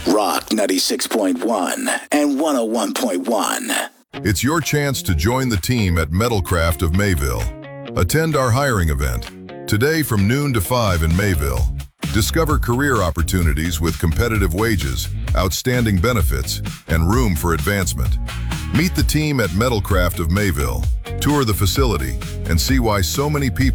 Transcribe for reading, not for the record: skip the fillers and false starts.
Rock 96.1 and 101.1. It's your chance to join the team at Metalcraft of Mayville. Attend our hiring event today from noon to 5 in Mayville. Discover career opportunities with competitive wages, outstanding benefits, and room for advancement. Meet the team at Metalcraft of Mayville, tour the facility, and see why so many people